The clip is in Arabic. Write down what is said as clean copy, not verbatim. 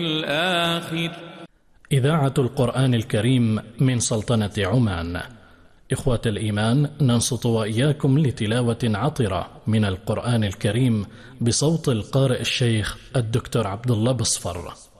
الآخر. إذاعة القرآن الكريم من سلطنة عمان. إخوة الإيمان، ننصت وإياكم لتلاوة عطرة من القرآن الكريم بصوت القارئ الشيخ الدكتور عبد الله بصفر.